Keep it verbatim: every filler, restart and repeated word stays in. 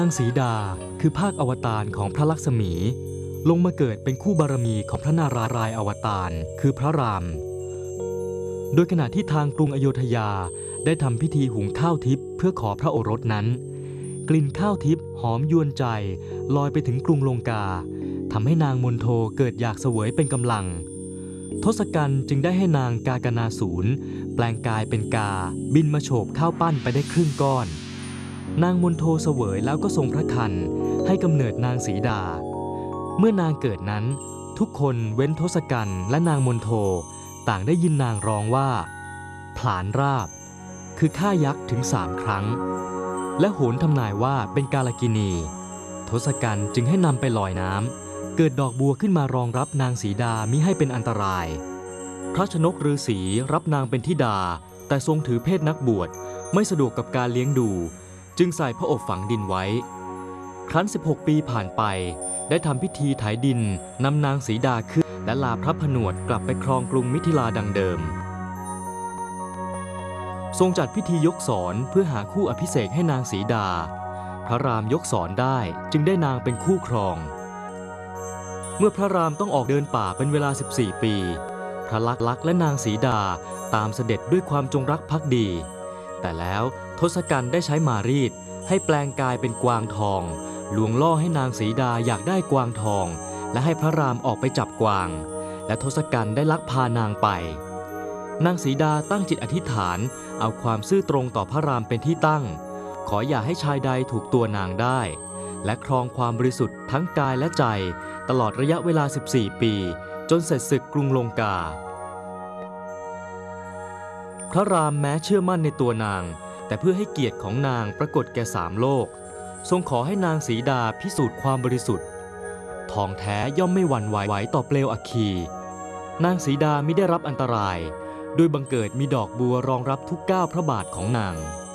นางสีดาคือภาคอวตารของพระลักษมีลงมาเกิดเป็นคู่บารมีของพระนารายณ์อวตารคือพระรามโดยขณะที่ทางกรุงอโยธยาได้ทำพิธีหุงข้าวทิพย์เพื่อขอพระโอรสนั้นกลิ่นข้าวทิพย์หอมยวนใจลอยไปถึงกรุงลงกาทำให้นางมนโทเกิดอยากเสวยเป็นกำลังทศกัณฐ์จึงได้ให้นางกากนาสูรแปลงกายเป็นกาบินมาโฉบข้าวปั้นไปได้ครึ่งก้อนนางมนโทเสวยแล้วก็ทรงพระคันให้กำเนิดนางสีดาเมื่อนางเกิดนั้นทุกคนเว้นทศกัณฐ์และนางมนโทต่างได้ยินนางร้องว่าผลาญราบคือฆ่ายักษ์ถึงสามครั้งและโหนทำนายว่าเป็นกาลกินีทศกัณฐ์จึงให้นำไปลอยน้ำเกิดดอกบัวขึ้นมารองรับนางสีดามิให้เป็นอันตรายพระชนกฤาษีรับนางเป็นธิดาแต่ทรงถือเพศนักบวชไม่สะดวกกับการเลี้ยงดูจึงใส่พระอบฝังดินไว้ครั้นสิบหกปีผ่านไปได้ทำพิธีไถดินนำนางสีดาขึ้นและลาพระผนวดกลับไปครองกรุงมิถิลาดังเดิมทรงจัดพิธียกศรเพื่อหาคู่อภิเษกให้นางสีดาพระรามยกศรได้จึงได้นางเป็นคู่ครองเมื่อพระรามต้องออกเดินป่าเป็นเวลาสิบสี่ปีพระลักษณ์และนางสีดาตามเสด็จด้วยความจงรักภักดีแต่แล้วทศกัณฐ์ได้ใช้มารีดให้แปลงกายเป็นกวางทองลวงล่อให้นางสีดาอยากได้กวางทองและให้พระรามออกไปจับกวางและทศกัณฐ์ได้ลักพานางไปนางสีดาตั้งจิตอธิษฐานเอาความซื่อตรงต่อพระรามเป็นที่ตั้งขออย่าให้ชายใดถูกตัวนางได้และครองความบริสุทธิ์ทั้งกายและใจตลอดระยะเวลาสิบสี่ปีจนเสร็จศึกกรุงลงกาพระรามแม้เชื่อมั่นในตัวนางแต่เพื่อให้เกียรติของนางปรากฏแก่สามโลกทรงขอให้นางสีดาพิสูจน์ความบริสุทธิ์ทองแท้ย่อมไม่หวั่นไหวต่อเปลวอัคคีนางสีดามิได้รับอันตรายโดยบังเกิดมีดอกบัวรองรับทุกก้าวพระบาทของนาง